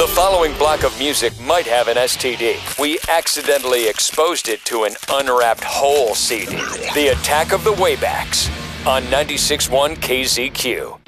The following block of music might have an STD. We accidentally exposed it to an unwrapped whole CD. The Attack of the Waybacks on 96.1 KZQ.